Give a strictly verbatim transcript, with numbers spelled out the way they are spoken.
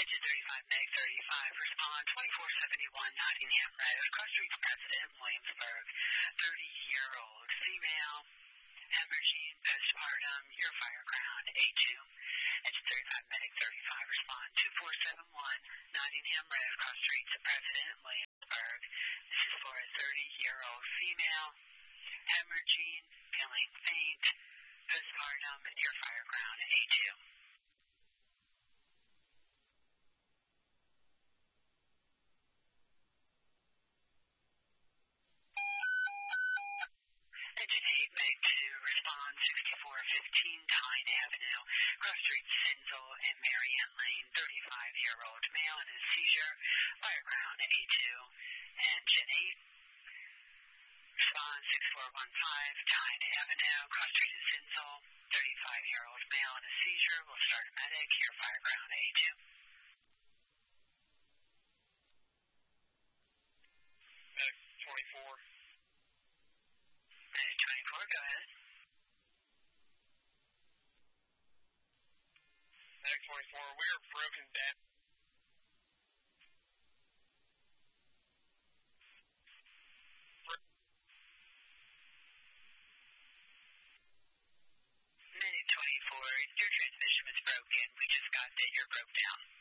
Engine thirty-five, Meg thirty-five, respond twenty-four seventy-one Nottingham Road, Cross Streets, President, Williamsburg, thirty-year-old female, hemorrhaging, postpartum, your fire ground, A two. Engine thirty-five, Meg thirty-five, respond two four seven one Nottingham Road, Cross Streets, President, Williamsburg. This is for a thirty-year-old female, hemorrhaging, feeling faint, postpartum, your fire ground, A two. Engine eight, Meg two, respond sixty-four fifteen Tyne Avenue, Cross Streets, Sinsel and Marianne Lane, thirty-five-year-old male in a seizure, fire ground, A two. Engine eight, respond six four one five Tyne Avenue, Cross Streets, Sinsel, thirty-five-year-old male in a seizure, will start a medic, your fire ground, A two. Meg twenty-four. Meg twenty-four, go ahead. Meg twenty-four, we are broken down. Meg twenty-four, your transmission was broken. We just got that you're broke down.